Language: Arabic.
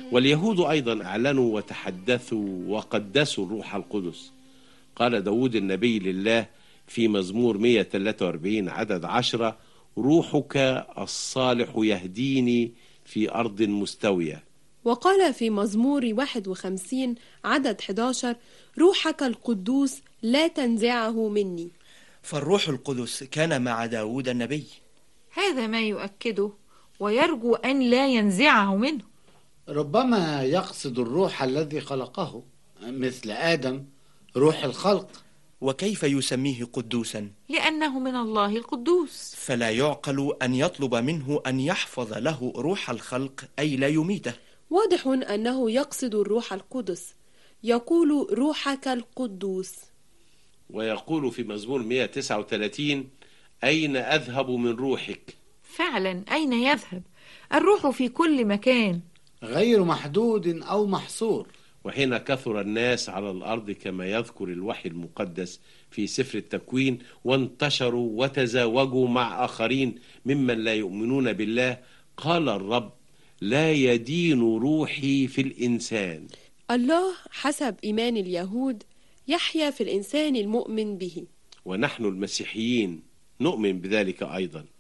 واليهود أيضا أعلنوا وتحدثوا وقدسوا الروح القدس. قال داود النبي لله في مزمور 143 عدد 10: روحك الصالح يهديني في أرض مستوية. وقال في مزمور 51 عدد 11: روحك القدوس لا تنزعه مني. فالروح القدس كان مع داود النبي. هذا ما يؤكده ويرجو أن لا ينزعه منه. ربما يقصد الروح الذي خلقه، مثل آدم روح الخلق. وكيف يسميه قدوسا؟ لأنه من الله القدوس. فلا يعقل أن يطلب منه أن يحفظ له روح الخلق، أي لا يميته. واضح أنه يقصد الروح القدس، يقول روحك القدوس. ويقول في مزمور 139: أين أذهب من روحك؟ فعلا أين يذهب؟ الروح في كل مكان، غير محدود أو محصور. وحين كثر الناس على الأرض كما يذكر الوحي المقدس في سفر التكوين، وانتشروا وتزاوجوا مع آخرين ممن لا يؤمنون بالله، قال الرب: لا يدين روحي في الإنسان. الله حسب إيمان اليهود يحيا في الإنسان المؤمن به، ونحن المسيحيين نؤمن بذلك أيضا.